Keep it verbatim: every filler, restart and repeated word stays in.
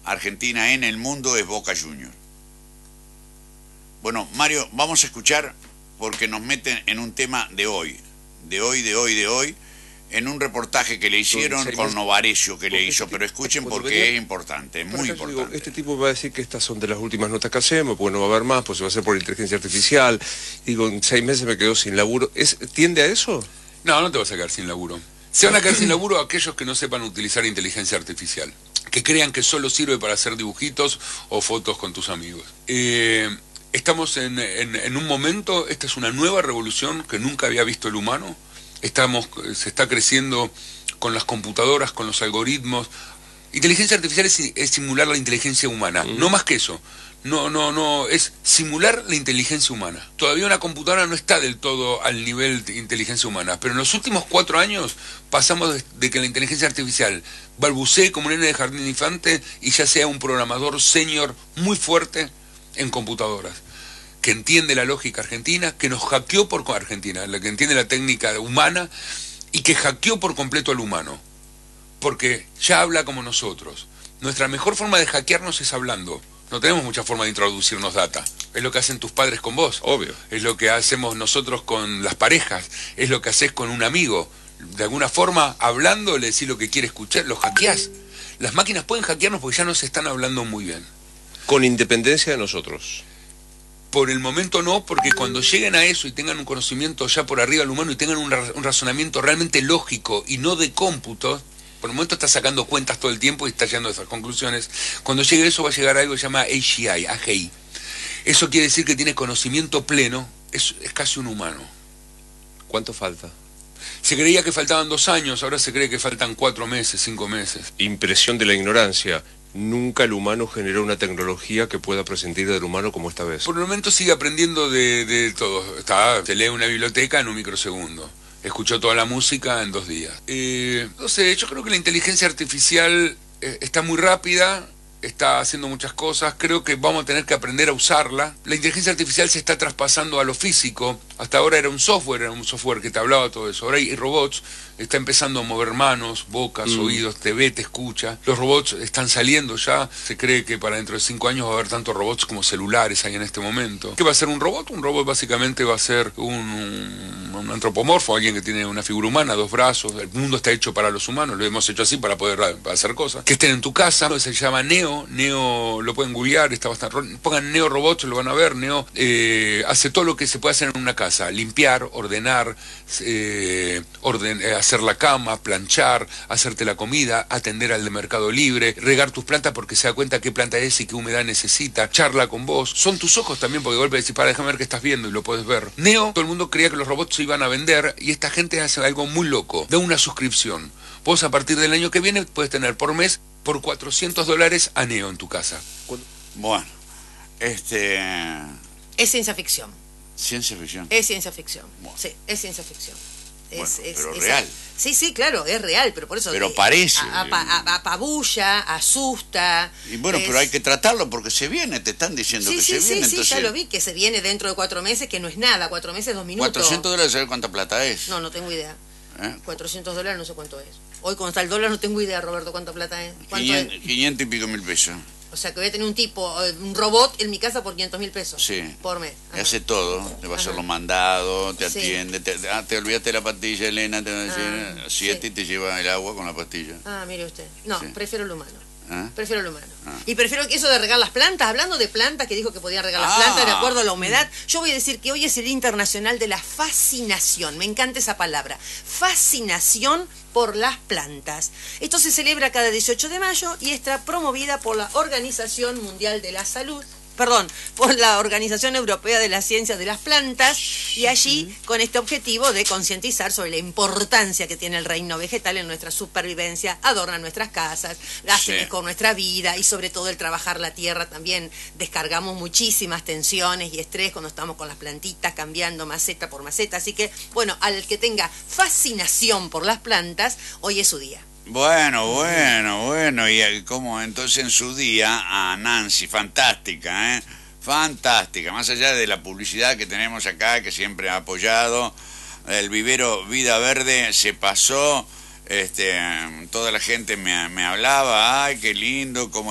argentina en el mundo es Boca Juniors. Bueno, Mario, vamos a escuchar, porque nos meten en un tema de hoy, de hoy, de hoy, de hoy, en un reportaje que le hicieron con Novarecio, que le hizo, pero escuchen porque es importante, es muy importante. Digo, este tipo va a decir que estas son de las últimas notas que hacemos, porque no va a haber más, pues se va a hacer por inteligencia artificial. Digo, en seis meses me quedo sin laburo. ¿Es, ¿Tiende a eso? No, no te vas a quedar sin laburo. Se van a quedar sin laburo aquellos que no sepan utilizar inteligencia artificial, que crean que solo sirve para hacer dibujitos o fotos con tus amigos. Eh, estamos en, en, en un momento, esta es una nueva revolución que nunca había visto el humano. Estamos, se está creciendo con las computadoras, con los algoritmos. Inteligencia artificial es, es simular la inteligencia humana, mm. no más que eso. No, no, no, es simular la inteligencia humana. Todavía una computadora no está del todo al nivel de inteligencia humana, pero en los últimos cuatro años pasamos de, de que la inteligencia artificial balbucee como un nene de jardín de infante y ya sea un programador senior muy fuerte en computadoras, que entiende la lógica argentina, que nos hackeó por Argentina, la que entiende la técnica humana y que hackeó por completo al humano, porque ya habla como nosotros. Nuestra mejor forma de hackearnos es hablando. No tenemos mucha forma de introducirnos data. Es lo que hacen tus padres con vos. Obvio. Es lo que hacemos nosotros con las parejas. Es lo que haces con un amigo. De alguna forma, hablando, le decís lo que quiere escuchar, lo hackeás. Las máquinas pueden hackearnos porque ya nos están hablando muy bien. Con independencia de nosotros. Por el momento no, porque cuando lleguen a eso y tengan un conocimiento ya por arriba del humano y tengan un, ra un razonamiento realmente lógico y no de cómputo, por el momento está sacando cuentas todo el tiempo y está llegando a esas conclusiones. Cuando llegue eso va a llegar a algo que se llama A G I, A G I. Eso quiere decir que tiene conocimiento pleno, es, es casi un humano. ¿Cuánto falta? Se creía que faltaban dos años, ahora se cree que faltan cuatro meses, cinco meses. Impresión de la ignorancia. Nunca el humano generó una tecnología que pueda prescindir del humano como esta vez. Por el momento sigue aprendiendo de, de todo. Está, se lee una biblioteca en un microsegundo. Escuchó toda la música en dos días. Eh, no sé, yo creo que la inteligencia artificial eh, está muy rápida, está haciendo muchas cosas, creo que vamos a tener que aprender a usarla. La inteligencia artificial se está traspasando a lo físico. Hasta ahora era un software, era un software que te hablaba todo eso. Ahora hay robots, está empezando a mover manos, bocas, mm. oídos, te ve, te escucha. Los robots están saliendo ya. Se cree que para dentro de cinco años va a haber tantos robots como celulares ahí en este momento. ¿Qué va a ser un robot? Un robot básicamente va a ser un, un, un antropomorfo, alguien que tiene una figura humana, dos brazos. El mundo está hecho para los humanos, lo hemos hecho así para poder para hacer cosas. Que estén en tu casa, se llama Neo. Neo lo pueden googlear, está bastante. Pongan Neo Robots, lo van a ver. Neo eh, hace todo lo que se puede hacer en una casa: limpiar, ordenar, eh, orden, eh, hacer la cama, planchar, hacerte la comida, atender al de Mercado Libre, regar tus plantas porque se da cuenta qué planta es y qué humedad necesita, charla con vos. Son tus ojos también, porque de golpe decís, para, déjame ver qué estás viendo, y lo puedes ver. Neo, todo el mundo creía que los robots se iban a vender y esta gente hace algo muy loco: da una suscripción. Vos a partir del año que viene puedes tener por mes por cuatrocientos dólares a Neo en tu casa. Bueno, este... Es ciencia ficción. ¿Ciencia ficción? Es ciencia ficción, bueno. Sí, es ciencia ficción. Es, bueno, es, pero es, real. Es, sí, sí, claro, es real, pero por eso... Pero eh, parece. Apabulla, asusta... Y bueno, es... pero hay que tratarlo porque se viene, te están diciendo sí, que sí, se sí, viene. Sí, entonces... sí, ya lo vi, que se viene dentro de cuatro meses, que no es nada, cuatro meses, dos minutos. cuatrocientos dólares, ¿sabes cuánta plata es? No, no tengo idea. ¿Eh? cuatrocientos dólares no sé cuánto es. Hoy con está el dólar no tengo idea, Roberto, cuánta plata es. quinientos, es. quinientos y pico mil pesos. O sea que voy a tener un tipo, un robot en mi casa por quinientos mil pesos. Sí. Por mes. Te hace todo, te va a hacer los mandados, te sí. atiende, te, ah, te olvidaste de la pastilla, Elena, te va a decir ah, siete sí. y te lleva el agua con la pastilla. Ah, mire usted. No, sí. prefiero lo humano. ¿Ah? Prefiero lo humano. Ah. Y prefiero que eso de regar las plantas, hablando de plantas, que dijo que podía regar las ah. plantas de acuerdo a la humedad, yo voy a decir que hoy es el Día Internacional de la Fascinación. Me encanta esa palabra. Fascinación por las plantas. Esto se celebra cada dieciocho de mayo y está promovida por la Organización Mundial de la Salud, perdón, por la Organización Europea de las Ciencias de las Plantas, y allí con este objetivo de concientizar sobre la importancia que tiene el reino vegetal en nuestra supervivencia, adornan nuestras casas, hacen sí. con nuestra vida, y sobre todo el trabajar la tierra también descargamos muchísimas tensiones y estrés cuando estamos con las plantitas cambiando maceta por maceta, así que bueno, al que tenga fascinación por las plantas, hoy es su día. Bueno, bueno, bueno, y como entonces en su día a Nancy, fantástica, ¿eh? Fantástica, más allá de la publicidad que tenemos acá, que siempre ha apoyado, el vivero Vida Verde se pasó, este, toda la gente me, me hablaba, ay, qué lindo, cómo